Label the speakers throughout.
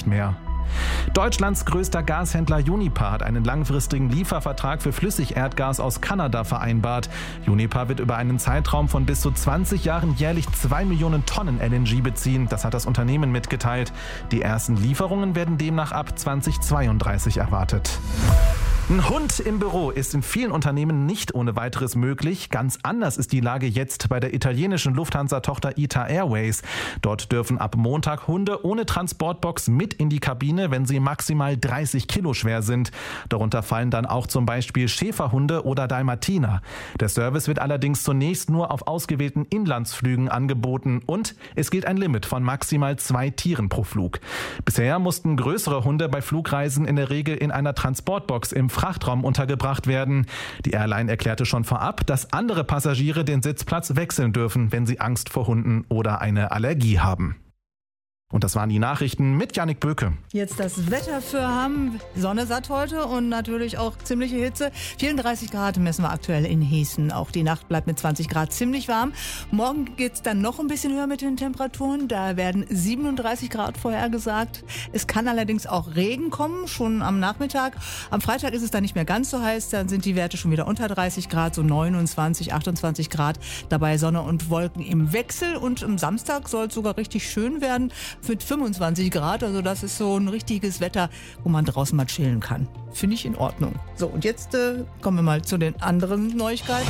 Speaker 1: nicht mehr. Deutschlands größter Gashändler Uniper hat einen langfristigen Liefervertrag für Flüssigerdgas aus Kanada vereinbart. Uniper wird über einen Zeitraum von bis zu 20 Jahren jährlich 2 Millionen Tonnen LNG beziehen. Das hat das Unternehmen mitgeteilt. Die ersten Lieferungen werden demnach ab 2032 erwartet. Ein Hund im Büro ist in vielen Unternehmen nicht ohne weiteres möglich. Ganz anders ist die Lage jetzt bei der italienischen Lufthansa-Tochter ITA Airways. Dort dürfen ab Montag Hunde ohne Transportbox mit in die Kabine, wenn sie maximal 30 Kilo schwer sind. Darunter fallen dann auch zum Beispiel Schäferhunde oder Dalmatiner. Der Service wird allerdings zunächst nur auf ausgewählten Inlandsflügen angeboten und es gilt ein Limit von maximal 2 Tieren pro Flug. Bisher mussten größere Hunde bei Flugreisen in der Regel in einer Transportbox im Frachtraum untergebracht werden. Die Airline erklärte schon vorab, dass andere Passagiere den Sitzplatz wechseln dürfen, wenn sie Angst vor Hunden oder eine Allergie haben. Und das waren die Nachrichten mit Jannik Böke.
Speaker 2: Jetzt das Wetter für Hamm. Sonne satt heute und natürlich auch ziemliche Hitze. 34 Grad messen wir aktuell in Hessen. Auch die Nacht bleibt mit 20 Grad ziemlich warm. Morgen geht es dann noch ein bisschen höher mit den Temperaturen. Da werden 37 Grad vorhergesagt. Es kann allerdings auch Regen kommen, schon am Nachmittag. Am Freitag ist es dann nicht mehr ganz so heiß. Dann sind die Werte schon wieder unter 30 Grad, so 29, 28 Grad. Dabei Sonne und Wolken im Wechsel. Und am Samstag soll es sogar richtig schön werden. Mit 25 Grad, also das ist so ein richtiges Wetter, wo man draußen mal chillen kann. Finde ich in Ordnung. So, und jetzt kommen wir mal zu den anderen Neuigkeiten.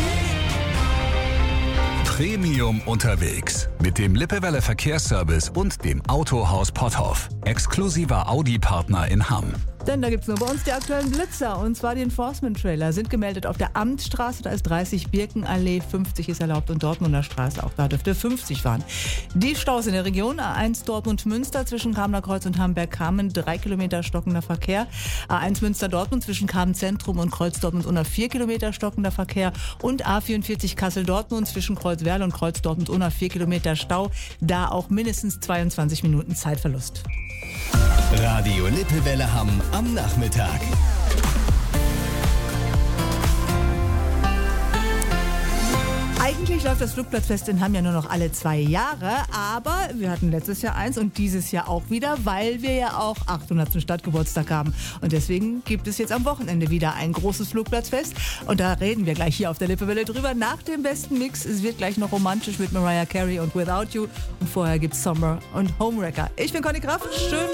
Speaker 3: Premium unterwegs mit dem Lippewelle Verkehrsservice und dem Autohaus Potthoff. Exklusiver Audi-Partner in Hamm.
Speaker 2: Denn da gibt es nur bei uns die aktuellen Blitzer, und zwar die Enforcement-Trailer sind gemeldet auf der Amtsstraße, da ist 30, Birkenallee, 50 ist erlaubt, und Dortmunder Straße, auch da dürfte 50 fahren. Die Staus in der Region, A1 Dortmund-Münster zwischen Kamener Kreuz und Hamburg-Kamen, 3 Kilometer stockender Verkehr. A1 Münster-Dortmund zwischen Kamen-Zentrum und Kreuz-Dortmund-Unna 4 Kilometer stockender Verkehr. Und A44 Kassel-Dortmund zwischen Kreuzwerl und Kreuz-Dortmund-Unna 4 Kilometer Stau, da auch mindestens 22 Minuten Zeitverlust.
Speaker 4: Radio Lippewelle Hamm am Nachmittag.
Speaker 2: Eigentlich läuft das Flugplatzfest in Hamm ja nur noch alle 2 Jahre, aber wir hatten letztes Jahr eins und dieses Jahr auch wieder, weil wir ja auch 800. Stadtgeburtstag haben. Und deswegen gibt es jetzt am Wochenende wieder ein großes Flugplatzfest. Und da reden wir gleich hier auf der Lippewelle drüber nach dem besten Mix. Es wird gleich noch romantisch mit Mariah Carey und Without You. Und vorher gibt's Summer und Homewrecker. Ich bin Conny Kraft. Schön,